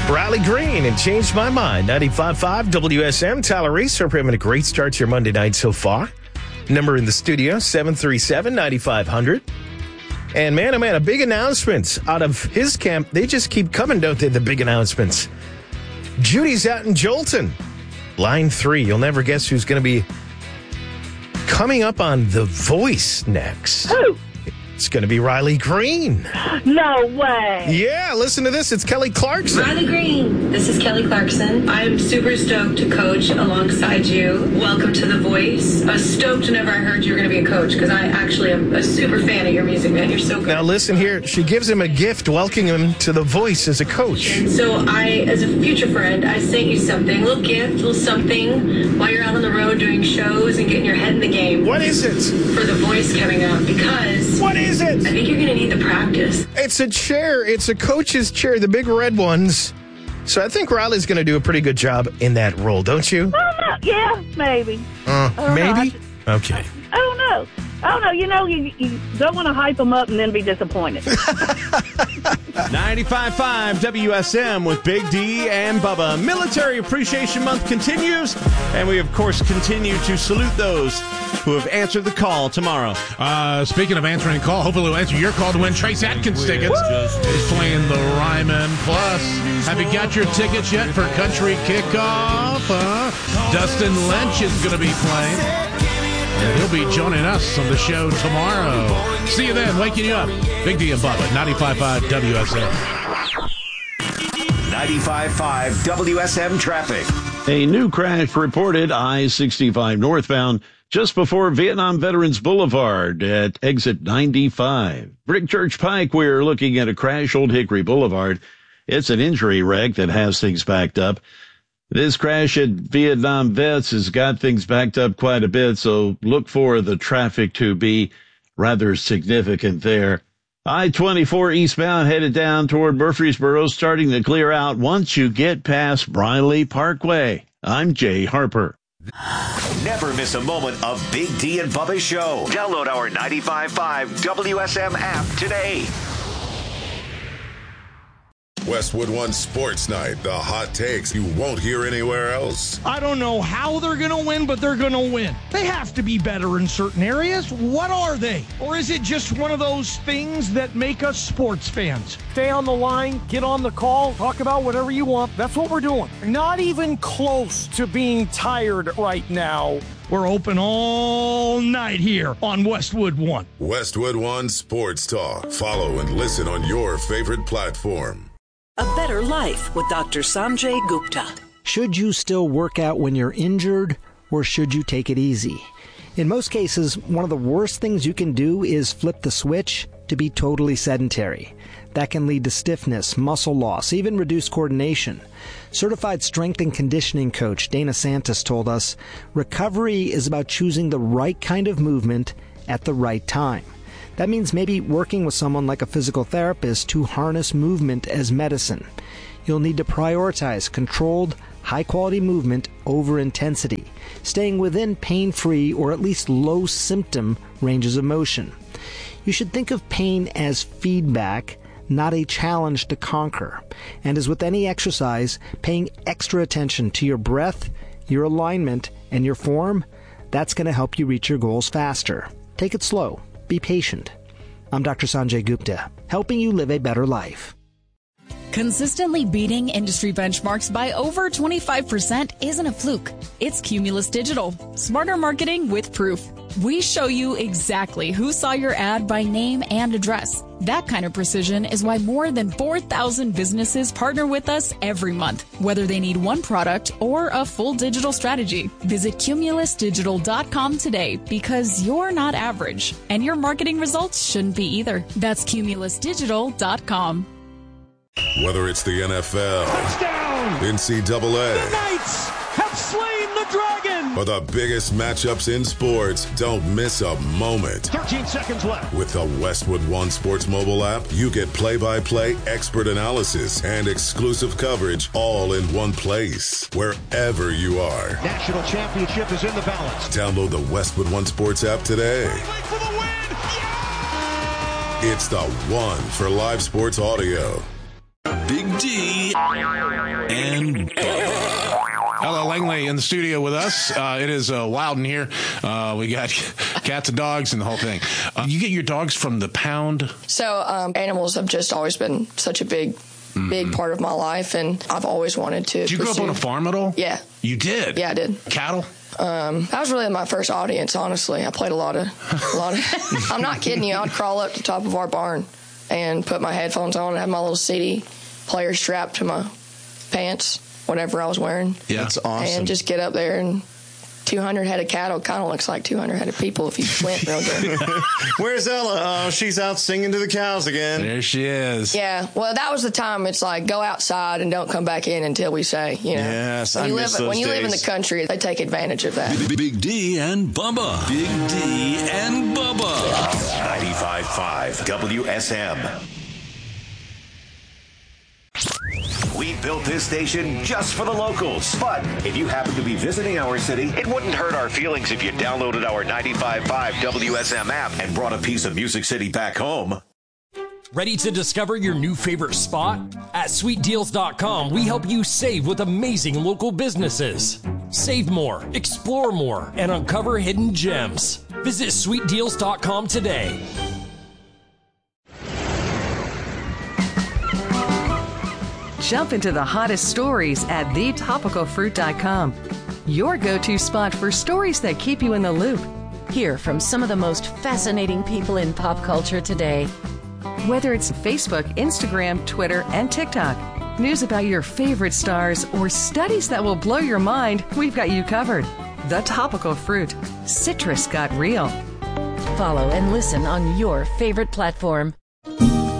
Riley Green and Changed My Mind. 95.5 WSM. Tyler Reese, hope you're having a great start to your Monday night so far. Number in the studio, 737-9500. And man, oh man, a big announcement out of his camp. They just keep coming, don't they, the big announcements. Judy's out in Jolton. Line 3. You'll never guess who's going to be coming up on The Voice next. Who? It's going to be Riley Green. No way. Yeah, listen to this. It's Kelly Clarkson. Riley Green, this is Kelly Clarkson. I'm super stoked to coach alongside you. Welcome to The Voice. I was stoked whenever I heard you were going to be a coach because I actually am a super fan of your music, man. You're so good. Now listen here. She gives him a gift welcoming him to The Voice as a coach. And so I, as a future friend, I sent you something, a little gift, a little something while you're out on the road doing shows and getting your head in the game. What is it? For The Voice coming up because... What is it? I think you're going to need the practice. It's a chair. It's a coach's chair, the big red ones. So I think Riley's going to do a pretty good job in that role, don't you? Yeah, maybe. Maybe? Okay. I don't know. You know, you don't want to hype them up and then be disappointed. 95.5 WSM with Big D and Bubba. Military Appreciation Month continues, and we, of course, continue to salute those who have answered the call tomorrow. Speaking of answering call, hopefully we'll answer your call to win Trace Atkins tickets. He's playing the Ryman Plus. Have you got your tickets yet for Country Kickoff? Dustin Lynch is going to be playing. And he'll be joining us on the show tomorrow. See you then, waking you up. Big D and Bubba, 95.5 WSM. 95.5 WSM traffic. A new crash reported I-65 northbound just before Vietnam Veterans Boulevard at exit 95. Brick Church Pike, we're looking at a crash, Old Hickory Boulevard. It's an injury wreck that has things backed up. This crash at Vietnam Vets has got things backed up quite a bit, so look for the traffic to be rather significant there. I-24 eastbound headed down toward Murfreesboro, starting to clear out once you get past Briley Parkway. I'm Jay Harper. Never miss a moment of Big D and Bubba's show. Download our 95.5 WSM app today. Westwood One Sports Night, the hot takes you won't hear anywhere else. I don't know how they're going to win, but they're going to win. They have to be better in certain areas. What are they? Or is it just one of those things that make us sports fans? Stay on the line, get on the call, talk about whatever you want. That's what we're doing. Not even close to being tired right now. We're open all night here on Westwood One. Westwood One Sports Talk. Follow and listen on your favorite platform. A Better Life with Dr. Sanjay Gupta. Should you still work out when you're injured, or should you take it easy? In most cases, one of the worst things you can do is flip the switch to be totally sedentary. That can lead to stiffness, muscle loss, even reduced coordination. Certified strength and conditioning coach Dana Santos told us, recovery is about choosing the right kind of movement at the right time. That means maybe working with someone like a physical therapist to harness movement as medicine. You'll need to prioritize controlled, high-quality movement over intensity, staying within pain-free or at least low-symptom ranges of motion. You should think of pain as feedback, not a challenge to conquer. And as with any exercise, paying extra attention to your breath, your alignment, and your form, that's going to help you reach your goals faster. Take it slow. Be patient. I'm Dr. Sanjay Gupta, helping you live a better life. Consistently beating industry benchmarks by over 25% isn't a fluke. It's Cumulus Digital. Smarter marketing with proof. We show you exactly who saw your ad by name and address. That kind of precision is why more than 4,000 businesses partner with us every month, whether they need one product or a full digital strategy. Visit cumulusdigital.com today because you're not average, and your marketing results shouldn't be either. That's cumulusdigital.com. Whether it's the NFL, Touchdown! NCAA, the Knights have slain the dragon! or the biggest matchups in sports, don't miss a moment. 13 seconds left. With the Westwood One Sports mobile app, you get play-by-play expert analysis and exclusive coverage all in one place, wherever you are. National championship is in the balance. Download the Westwood One Sports app today. For the win! Yeah! It's the one for live sports audio. Big D and Bubba. Hello, Langley in the studio with us. It is wild in here. We got cats and dogs and the whole thing. You get your dogs from the pound? So animals have just always been such a big part of my life, and I've always wanted to. Did you grow up on a farm at all? Yeah. You did? Yeah, I did. Cattle? That was really my first audience, honestly. I played a lot of I'm not kidding you. I'd crawl up to the top of our barn and put my headphones on and have my little CD player strapped to my pants, whatever I was wearing. Yeah, that's awesome. And just get up there, and 200 head of cattle kind of looks like 200 head of people if you squint real good. Where's Ella? Oh, she's out singing to the cows again. There she is. Yeah, well, that was the time. It's like, go outside and don't come back in until we say, you know. Yes, when I miss those When you live in days. the country, they take advantage of that. Big D and Bubba. Big D and Bubba. 95.5 WSM. We built this station just for the locals. But if you happen to be visiting our city, it wouldn't hurt our feelings if you downloaded our 95.5 WSM app and brought a piece of Music City back home. Ready to discover your new favorite spot? At sweetdeals.com, we help you save with amazing local businesses. Save more, explore more, and uncover hidden gems. Visit sweetdeals.com today. Jump into the hottest stories at thetopicalfruit.com. Your go-to spot for stories that keep you in the loop. Hear from some of the most fascinating people in pop culture today. Whether it's Facebook, Instagram, Twitter, and TikTok, news about your favorite stars, or studies that will blow your mind, we've got you covered. The Topical Fruit. Citrus got real. Follow and listen on your favorite platform.